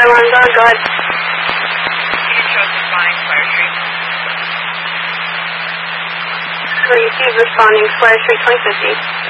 fire alarms are. Go ahead. Received responding Square Street 2050.